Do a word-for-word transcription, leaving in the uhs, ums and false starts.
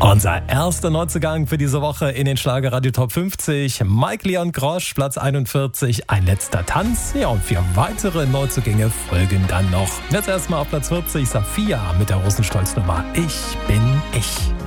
Unser erster Neuzugang für diese Woche in den Schlagerradio Top fünfzig. Mike Leon Grosch, Platz einundvierzig, ein letzter Tanz. Ja, und vier weitere Neuzugänge folgen dann noch. Jetzt erstmal auf Platz vierzig, Safia mit der Rosenstolz-Nummer Ich bin ich.